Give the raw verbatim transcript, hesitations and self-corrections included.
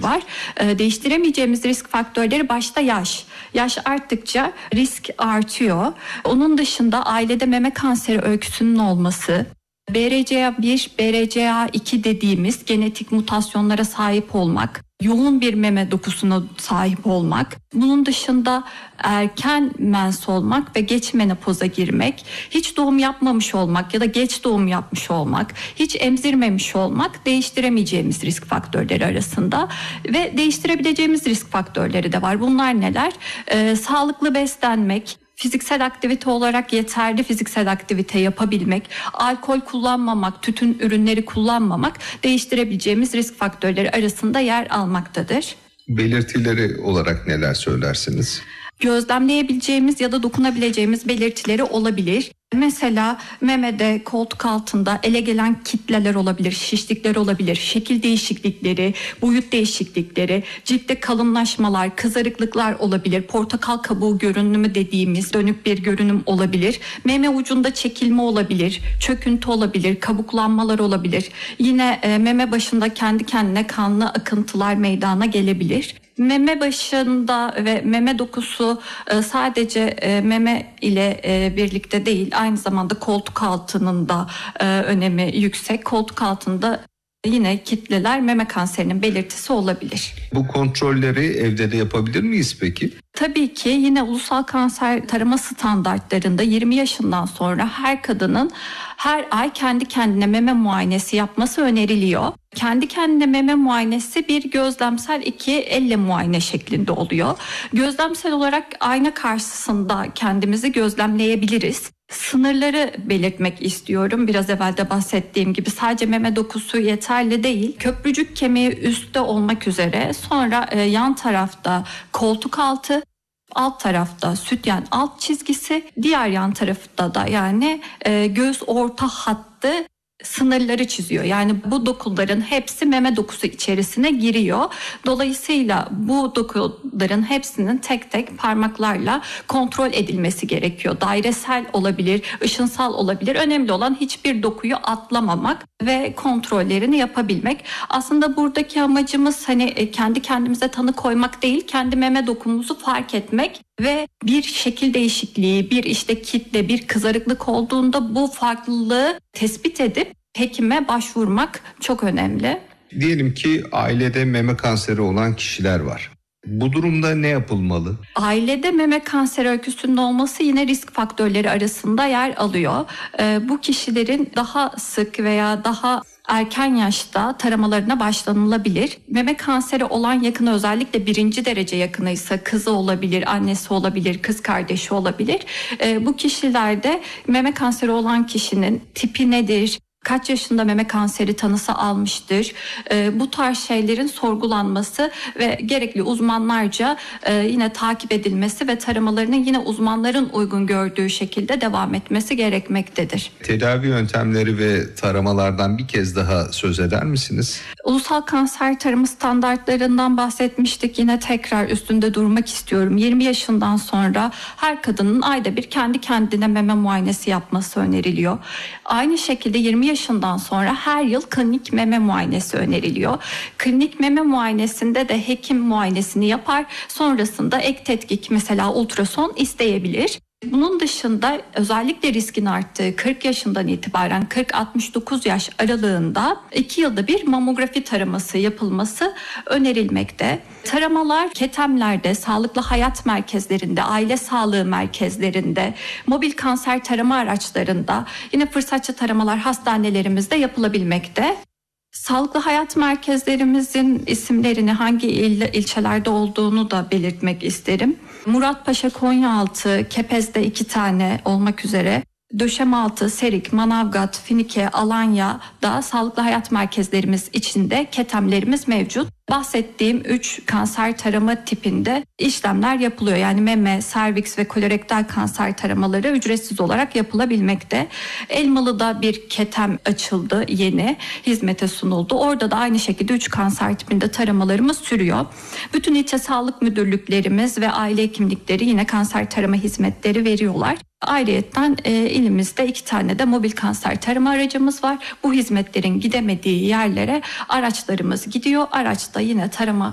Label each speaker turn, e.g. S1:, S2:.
S1: var. Ee, değiştiremeyeceğimiz risk faktörleri başta yaş. Yaş arttıkça risk artıyor. Onun dışında ailede meme kanseri öyküsünün olması, B R C A bir, B R C A iki dediğimiz genetik mutasyonlara sahip olmak, yoğun bir meme dokusuna sahip olmak, bunun dışında erken mens olmak ve geç menopoza girmek, hiç doğum yapmamış olmak ya da geç doğum yapmış olmak, hiç emzirmemiş olmak değiştiremeyeceğimiz risk faktörleri arasında ve değiştirebileceğimiz risk faktörleri de var. Bunlar neler? Ee, sağlıklı beslenmek, fiziksel aktivite olarak yeterli fiziksel aktivite yapabilmek, alkol kullanmamak, tütün ürünleri kullanmamak değiştirebileceğimiz risk faktörleri arasında yer almaktadır.
S2: Belirtileri olarak neler söylersiniz?
S1: Gözlemleyebileceğimiz ya da dokunabileceğimiz belirtileri olabilir. Mesela memede, koltuk altında ele gelen kitleler olabilir, şişlikler olabilir, şekil değişiklikleri, boyut değişiklikleri, ciltte kalınlaşmalar, kızarıklıklar olabilir, portakal kabuğu görünümü dediğimiz dönük bir görünüm olabilir, meme ucunda çekilme olabilir, çöküntü olabilir, kabuklanmalar olabilir. Yine e, meme başında kendi kendine kanlı akıntılar meydana gelebilir. Meme başında ve meme dokusu sadece meme ile birlikte değil, aynı zamanda koltuk altının da önemi yüksek. Koltuk altında yine kitleler meme kanserinin belirtisi olabilir.
S2: Bu kontrolleri evde de yapabilir miyiz peki?
S1: Tabii ki yine ulusal kanser tarama standartlarında yirmi yaşından sonra her kadının her ay kendi kendine meme muayenesi yapması öneriliyor. Kendi kendine meme muayenesi bir gözlemsel, iki elle muayene şeklinde oluyor. Gözlemsel olarak ayna karşısında kendimizi gözlemleyebiliriz. Sınırları belirtmek istiyorum. Biraz evvel de bahsettiğim gibi sadece meme dokusu yeterli değil. Köprücük kemiği üstte olmak üzere, sonra e, yan tarafta koltuk altı, alt tarafta sütyen alt çizgisi, diğer yan tarafta da yani e, göğüs orta hattı sınırları çiziyor. Yani bu dokuların hepsi meme dokusu içerisine giriyor. Dolayısıyla bu dokuların hepsinin tek tek parmaklarla kontrol edilmesi gerekiyor. Dairesel olabilir, ışınsal olabilir. Önemli olan hiçbir dokuyu atlamamak ve kontrollerini yapabilmek. Aslında buradaki amacımız hani kendi kendimize tanı koymak değil, kendi meme dokumuzu fark etmek ve bir şekil değişikliği, bir işte kitle, bir kızarıklık olduğunda bu farklılığı tespit edip hekime başvurmak çok önemli.
S2: Diyelim ki ailede meme kanseri olan kişiler var. Bu durumda ne yapılmalı?
S1: Ailede meme kanseri öyküsünün olması yine risk faktörleri arasında yer alıyor. Ee, bu kişilerin daha sık veya daha erken yaşta taramalarına başlanılabilir. Meme kanseri olan yakını, özellikle birinci derece yakınıysa kızı olabilir, annesi olabilir, kız kardeşi olabilir. Ee, bu kişilerde meme kanseri olan kişinin tipi nedir? Kaç yaşında meme kanseri tanısı almıştır? E, bu tarz şeylerin sorgulanması ve gerekli uzmanlarca e, yine takip edilmesi ve taramalarının yine uzmanların uygun gördüğü şekilde devam etmesi gerekmektedir.
S2: Tedavi yöntemleri ve taramalardan bir kez daha söz eder misiniz?
S1: Ulusal kanser tarımı standartlarından bahsetmiştik. Yine tekrar üstünde durmak istiyorum. yirmi yaşından sonra her kadının ayda bir kendi kendine meme muayenesi yapması öneriliyor. Aynı şekilde yirmi yaşından sonra her yıl klinik meme muayenesi öneriliyor. Klinik meme muayenesinde de hekim muayenesini yapar. Sonrasında ek tetkik, mesela ultrason isteyebilir. Bunun dışında özellikle riskin arttığı kırk yaşından itibaren kırk altmış dokuz yaş aralığında iki yılda bir mamografi taraması yapılması önerilmekte. Taramalar ketemlerde, sağlıklı hayat merkezlerinde, aile sağlığı merkezlerinde, mobil kanser tarama araçlarında, yine fırsatçı taramalar hastanelerimizde yapılabilmekte. Sağlıklı hayat merkezlerimizin isimlerini, hangi il, ilçelerde olduğunu da belirtmek isterim. Muratpaşa, Konyaaltı, Kepez'de iki tane olmak üzere, Döşemaltı, Serik, Manavgat, Finike, Alanya'da sağlıklı hayat merkezlerimiz içinde ketemlerimiz mevcut. Bahsettiğim üç kanser tarama tipinde işlemler yapılıyor. Yani meme, serviks ve kolorektal kanser taramaları ücretsiz olarak yapılabilmekte. Elmalı'da bir ketem açıldı, yeni hizmete sunuldu. Orada da aynı şekilde üç kanser tipinde taramalarımız sürüyor. Bütün ilçe sağlık müdürlüklerimiz ve aile hekimlikleri yine kanser tarama hizmetleri veriyorlar. Ayrıyeten e, ilimizde iki tane de mobil kanser tarama aracımız var. Bu hizmetlerin gidemediği yerlere araçlarımız gidiyor. Araçta yine tarama